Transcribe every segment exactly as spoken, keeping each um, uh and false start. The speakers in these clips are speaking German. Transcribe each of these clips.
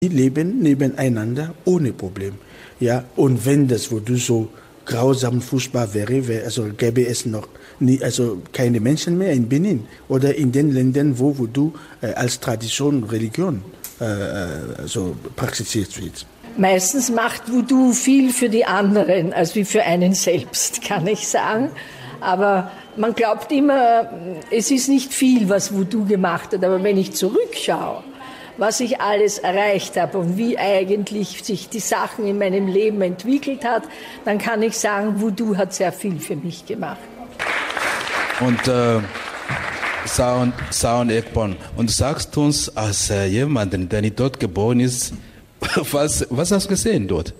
Die leben nebeneinander ohne Problem. Ja, und wenn das, wo du so grausam Fußball wäre, wäre, also gäbe es noch nie, also keine Menschen mehr in Benin oder in den Ländern, wo, wo du äh, als Tradition, Religion äh, also praktiziert wird. Meistens macht Voodoo viel für die anderen als wie für einen selbst, kann ich sagen. Aber man glaubt immer, es ist nicht viel, was Voodoo gemacht hat. Aber wenn ich zurückschaue, was ich alles erreicht habe und wie eigentlich sich die Sachen in meinem Leben entwickelt hat, dann kann ich sagen, Voodoo hat sehr viel für mich gemacht. Und äh, Saun, Saun Ekpon, und du sagst uns als äh, jemanden, der nicht dort geboren ist, was, was hast du gesehen dort?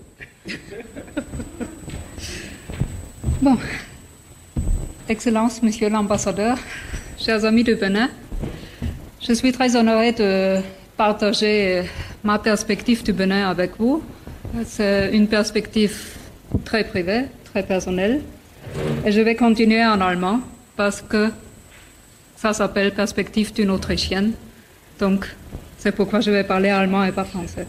Bon. Excellence, Monsieur l'Ambassadeur, chers amis de Benin, je suis très honorée de partager ma perspective du Benin avec vous. C'est une perspective très privée, très personnelle. Et je vais continuer en allemand parce que ça s'appelle Perspective d'une Autrichienne. Donc, c'est pourquoi je vais parler allemand et pas français.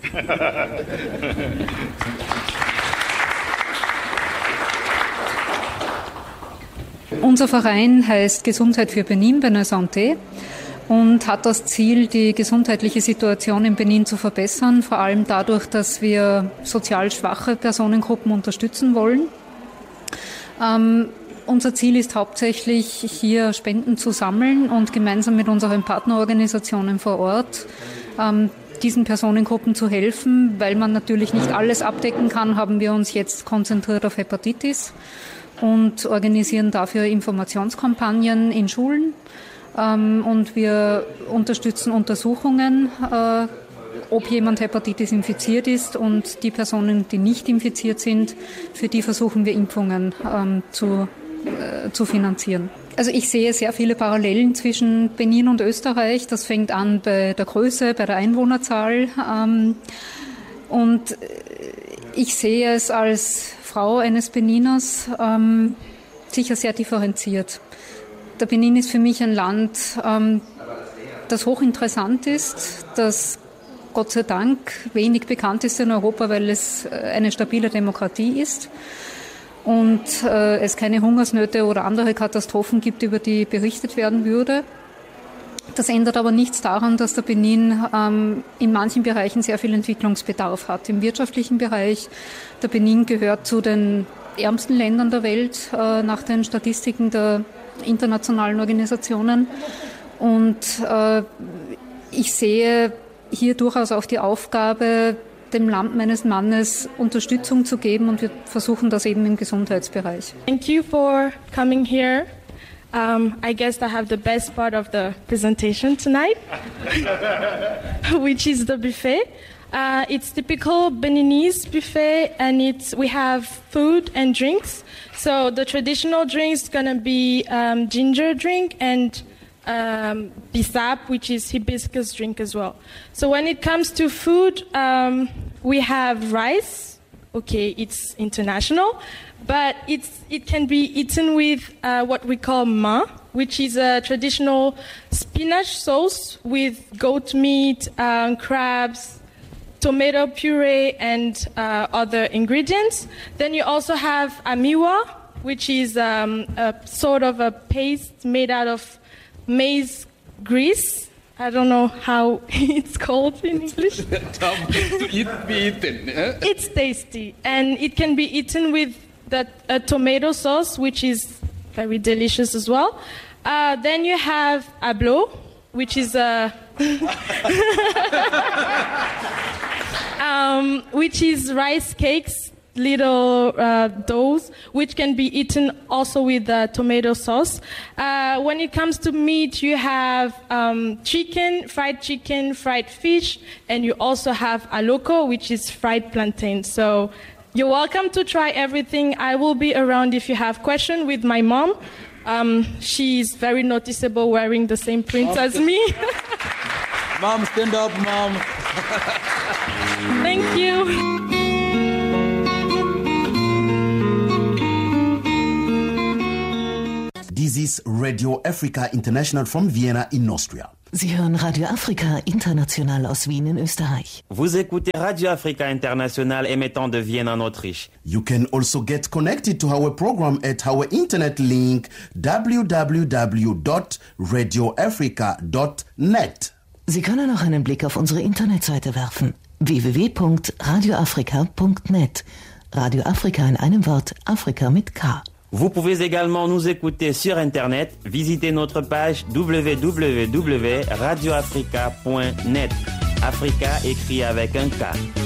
Unser Verein heißt Gesundheit für Benin, Benin Santé, und hat das Ziel, die gesundheitliche Situation in Benin zu verbessern, vor allem dadurch, dass wir sozial schwache Personengruppen unterstützen wollen. Ähm, unser Ziel ist hauptsächlich, hier Spenden zu sammeln und gemeinsam mit unseren Partnerorganisationen vor Ort ähm, diesen Personengruppen zu helfen. Weil man natürlich nicht alles abdecken kann, haben wir uns jetzt konzentriert auf Hepatitis und organisieren dafür Informationskampagnen in Schulen. Ähm, und wir unterstützen Untersuchungen, äh, ob jemand Hepatitis infiziert ist, und die Personen, die nicht infiziert sind, für die versuchen wir Impfungen ähm, zu, äh, zu finanzieren. Also ich sehe sehr viele Parallelen zwischen Benin und Österreich. Das fängt an bei der Größe, bei der Einwohnerzahl. Ähm, und ich sehe es als Frau eines Beniners ähm, sicher sehr differenziert. Der Benin ist für mich ein Land, ähm, das hochinteressant ist, das Gott sei Dank wenig bekannt ist in Europa, weil es eine stabile Demokratie ist und äh, es keine Hungersnöte oder andere Katastrophen gibt, über die berichtet werden würde. Das ändert aber nichts daran, dass der Benin ähm, in manchen Bereichen sehr viel Entwicklungsbedarf hat. Im wirtschaftlichen Bereich, der Benin gehört zu den ärmsten Ländern der Welt äh, nach den Statistiken der internationalen Organisationen, und äh, ich sehe hier durchaus auch die Aufgabe, dem Land meines Mannes Unterstützung zu geben, und wir versuchen das eben im Gesundheitsbereich. Thank you for coming here. Um, I guess I have the best part of the presentation tonight, which is the buffet. Uh, it's typical Beninese buffet, and it's we have food and drinks. So the traditional drinks gonna be um, ginger drink and um, bisap, which is hibiscus drink as well. So when it comes to food, um, we have rice. Okay, it's international, but it's it can be eaten with uh, what we call ma, which is a traditional spinach sauce with goat meat, um, crabs, tomato puree, and uh, other ingredients. Then you also have amiwa, which is um, a sort of a paste made out of maize grease. I don't know how it's called in English. It's tasty, and it can be eaten with the, a tomato sauce, which is very delicious as well. Uh, then you have ablo, which is a um, which is rice cakes, little uh, doughs, which can be eaten also with uh, tomato sauce. Uh, when it comes to meat, you have um, chicken, fried chicken, fried fish, and you also have aloko, which is fried plantain. So you're welcome to try everything. I will be around if you have questions with my mom. Um, she's very noticeable wearing the same prints as me. Mom, stand up, Mom. Thank you. This is Radio Africa International from Vienna in Austria. Sie hören Radio Afrika International aus Wien in Österreich. Vous écoutez Radio Africa International émettant de Vienne en Autriche. You can also get connected to our program at our internet link w w w dot radio africa dot net. Sie können auch einen Blick auf unsere Internetseite werfen. w w w punkt radio africa punkt net. Radio Afrika in einem Wort, Afrika mit K. Vous pouvez également nous écouter sur Internet. Visitez notre page w w w point radio africa point net. Africa écrit avec un K.